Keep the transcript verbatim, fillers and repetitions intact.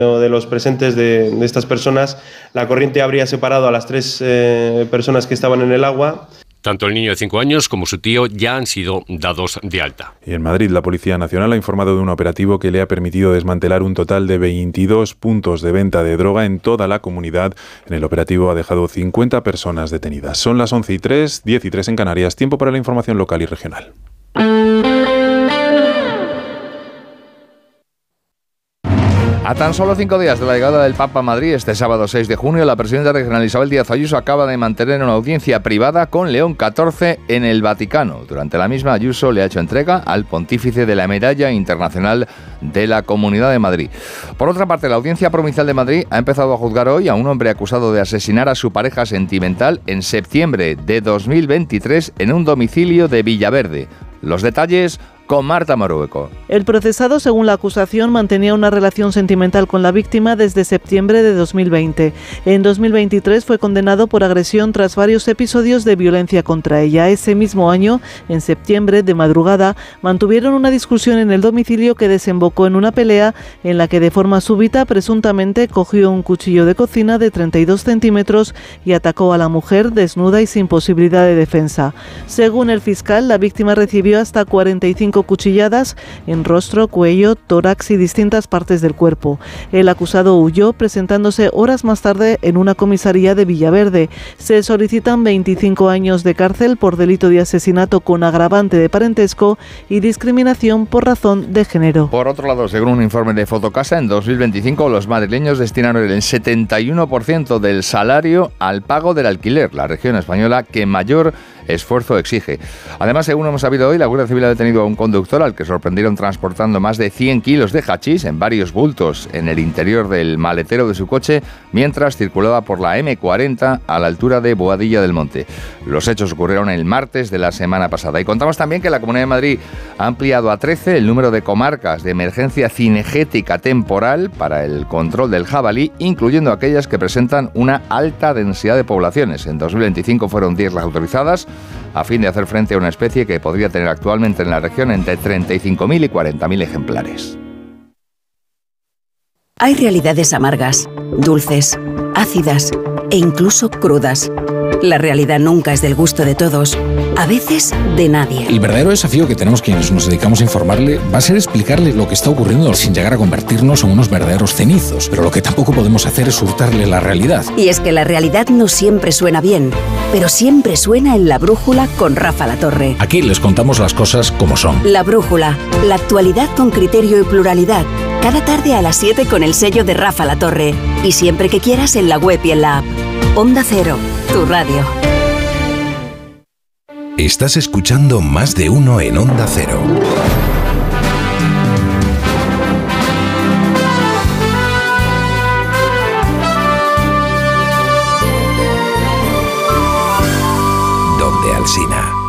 de los presentes de, de estas personas, la corriente habría separado a las tres eh, personas que estaban en el agua. Tanto el niño de cinco años como su tío ya han sido dados de alta. Y en Madrid, la Policía Nacional ha informado de un operativo que le ha permitido desmantelar un total de veintidós puntos de venta de droga en toda la comunidad. En el operativo ha dejado cincuenta personas detenidas. Son las once y tres, diez y tres en Canarias. Tiempo para la información local y regional. A tan solo cinco días de la llegada del Papa a Madrid, este sábado seis de junio, la presidenta regional Isabel Díaz Ayuso acaba de mantener una audiencia privada con León catorce en el Vaticano. Durante la misma, Ayuso le ha hecho entrega al pontífice de la Medalla Internacional de la Comunidad de Madrid. Por otra parte, la Audiencia Provincial de Madrid ha empezado a juzgar hoy a un hombre acusado de asesinar a su pareja sentimental en septiembre de dos mil veintitrés en un domicilio de Villaverde. Los detalles con Marta Morueco. El procesado, según la acusación, mantenía una relación sentimental con la víctima desde septiembre de dos mil veinte. En dos mil veintitrés fue condenado por agresión tras varios episodios de violencia contra ella. Ese mismo año, en septiembre, de madrugada, mantuvieron una discusión en el domicilio que desembocó en una pelea en la que de forma súbita, presuntamente, cogió un cuchillo de cocina de treinta y dos centímetros y atacó a la mujer desnuda y sin posibilidad de defensa. Según el fiscal, la víctima recibió hasta cuarenta y cinco cuchilladas en rostro, cuello, tórax y distintas partes del cuerpo. El acusado huyó, presentándose horas más tarde en una comisaría de Villaverde. Se solicitan veinticinco años de cárcel por delito de asesinato con agravante de parentesco y discriminación por razón de género. Por otro lado, según un informe de Fotocasa, en dos mil veinticinco los madrileños destinaron el setenta y uno por ciento del salario al pago del alquiler, la región española que mayor esfuerzo exige. Además, según hemos sabido hoy, la Guardia Civil ha detenido a un conductor al que sorprendieron transportando más de cien kilos de hachís en varios bultos en el interior del maletero de su coche mientras circulaba por la eme cuarenta a la altura de Boadilla del Monte. Los hechos ocurrieron el martes de la semana pasada. Y contamos también que la Comunidad de Madrid ha ampliado a trece el número de comarcas de emergencia cinegética temporal para el control del jabalí, incluyendo aquellas que presentan una alta densidad de poblaciones. En dos mil veinticinco fueron diez las autorizadas, a fin de hacer frente a una especie que podría tener actualmente en la región entre treinta y cinco mil y cuarenta mil ejemplares. Hay realidades amargas, dulces, ácidas e incluso crudas. La realidad nunca es del gusto de todos, a veces de nadie. El verdadero desafío que tenemos quienes nos dedicamos a informarle va a ser explicarle lo que está ocurriendo sin llegar a convertirnos en unos verdaderos cenizos. Pero lo que tampoco podemos hacer es hurtarle la realidad. Y es que la realidad no siempre suena bien, pero siempre suena en La Brújula con Rafa Latorre. Aquí les contamos las cosas como son. La Brújula, la actualidad con criterio y pluralidad. Cada tarde a las siete con el sello de Rafa Latorre. Y siempre que quieras en la web y en la app. Onda Cero, tu radio. Estás escuchando Más de Uno en Onda Cero. Donde Alsina.